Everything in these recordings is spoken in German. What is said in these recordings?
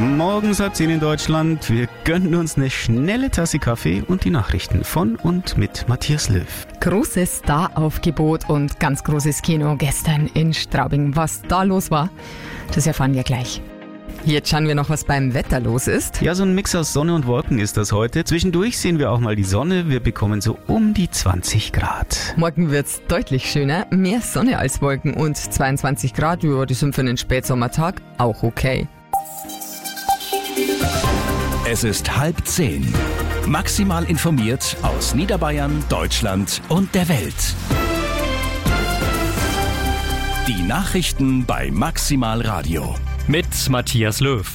Morgens ab 10 in Deutschland. Wir gönnen uns eine schnelle Tasse Kaffee und die Nachrichten von und mit Matthias Löw. Großes Staraufgebot und ganz großes Kino gestern in Straubing. Was da los war, das erfahren wir gleich. Jetzt schauen wir noch, was beim Wetter los ist. Ja, so ein Mix aus Sonne und Wolken ist das heute. Zwischendurch sehen wir auch mal die Sonne. Wir bekommen so um die 20 Grad. Morgen wird's deutlich schöner. Mehr Sonne als Wolken und 22 Grad. Ja, die sind für einen Spätsommertag auch okay. Es ist 9:30. Maximal informiert aus Niederbayern, Deutschland und der Welt. Die Nachrichten bei Maximal Radio. Mit Matthias Löw.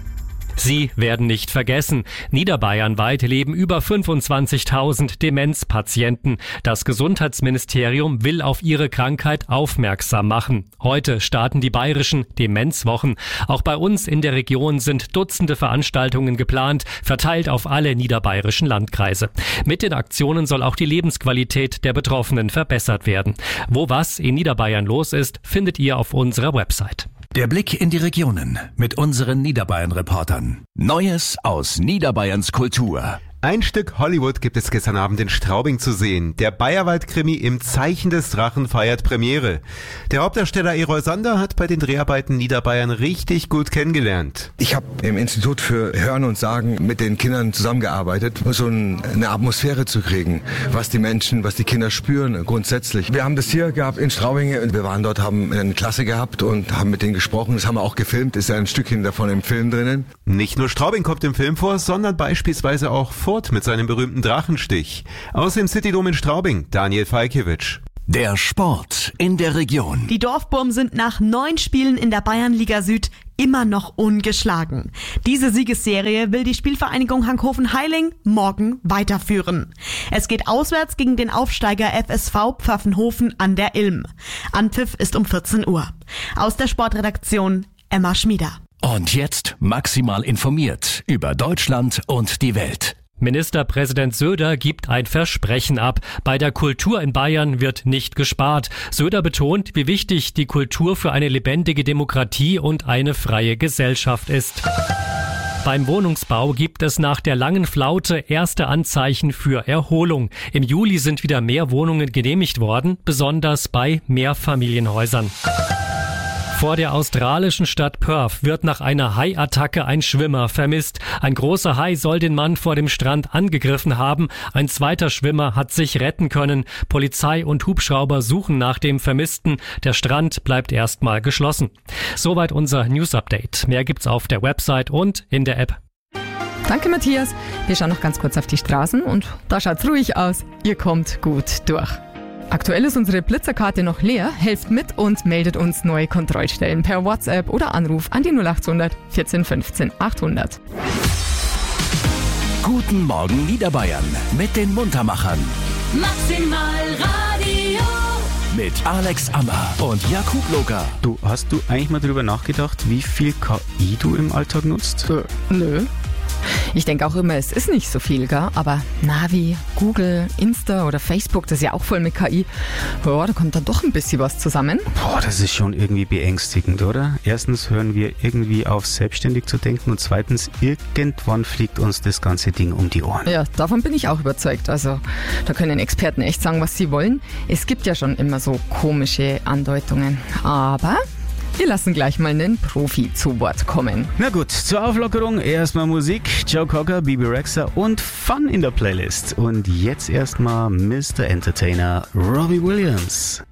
Sie werden nicht vergessen. Niederbayernweit leben über 25.000 Demenzpatienten. Das Gesundheitsministerium will auf ihre Krankheit aufmerksam machen. Heute starten die bayerischen Demenzwochen. Auch bei uns in der Region sind Dutzende Veranstaltungen geplant, verteilt auf alle niederbayerischen Landkreise. Mit den Aktionen soll auch die Lebensqualität der Betroffenen verbessert werden. Wo was in Niederbayern los ist, findet ihr auf unserer Website. Der Blick in die Regionen mit unseren Niederbayern-Reportern. Neues aus Niederbayerns Kultur. Ein Stück Hollywood gibt es gestern Abend in Straubing zu sehen. Der Bayerwald-Krimi Im Zeichen des Drachen feiert Premiere. Der Hauptdarsteller Erol Sander hat bei den Dreharbeiten Niederbayern richtig gut kennengelernt. Ich habe im Institut für Hören und Sagen mit den Kindern zusammengearbeitet, um so eine Atmosphäre zu kriegen, was die Menschen, was die Kinder spüren grundsätzlich. Wir haben das hier gehabt in Straubing und wir waren dort, haben eine Klasse gehabt und haben mit denen gesprochen. Das haben wir auch gefilmt, ist ja ein Stückchen davon im Film drinnen. Nicht nur Straubing kommt im Film vor, sondern beispielsweise auch mit seinem berühmten Drachenstich. Aus dem Citydom in Straubing, Daniel Falkiewicz. Der Sport in der Region. Die Dorfburm sind nach 9 Spielen in der Bayernliga Süd immer noch ungeschlagen. Diese Siegesserie will die Spielvereinigung Hankhofen-Heiling morgen weiterführen. Es geht auswärts gegen den Aufsteiger FSV Pfaffenhofen an der Ilm. Anpfiff ist um 14 Uhr. Aus der Sportredaktion Emma Schmieder. Und jetzt maximal informiert über Deutschland und die Welt. Ministerpräsident Söder gibt ein Versprechen ab. Bei der Kultur in Bayern wird nicht gespart. Söder betont, wie wichtig die Kultur für eine lebendige Demokratie und eine freie Gesellschaft ist. Beim Wohnungsbau gibt es nach der langen Flaute erste Anzeichen für Erholung. Im Juli sind wieder mehr Wohnungen genehmigt worden, besonders bei Mehrfamilienhäusern. Vor der australischen Stadt Perth wird nach einer Haiattacke ein Schwimmer vermisst. Ein großer Hai soll den Mann vor dem Strand angegriffen haben. Ein zweiter Schwimmer hat sich retten können. Polizei und Hubschrauber suchen nach dem Vermissten. Der Strand bleibt erstmal geschlossen. Soweit unser News-Update. Mehr gibt's auf der Website und in der App. Danke, Matthias. Wir schauen noch ganz kurz auf die Straßen und da schaut's ruhig aus. Ihr kommt gut durch. Aktuell ist unsere Blitzerkarte noch leer. Helft mit und meldet uns neue Kontrollstellen per WhatsApp oder Anruf an die 0800 14 15 800. Guten Morgen Niederbayern mit den Muntermachern. Maximal Radio. Mit Alex Ammer und Jakub Loka. Hast du eigentlich mal drüber nachgedacht, wie viel KI du im Alltag nutzt? Nö. Ich denke auch immer, es ist nicht so viel, gell? Aber Navi, Google, Insta oder Facebook, das ist ja auch voll mit KI. Ja, da kommt dann doch ein bisschen was zusammen. Das ist schon irgendwie beängstigend, oder? Erstens hören wir irgendwie auf, selbstständig zu denken und zweitens, irgendwann fliegt uns das ganze Ding um die Ohren. Ja, davon bin ich auch überzeugt. Also da können Experten echt sagen, was sie wollen. Es gibt ja schon immer so komische Andeutungen, aber wir lassen gleich mal einen Profi zu Wort kommen. Na gut, zur Auflockerung erstmal Musik, Joe Cocker, Bebe Rexha und Fun in der Playlist. Und jetzt erstmal Mr. Entertainer Robbie Williams.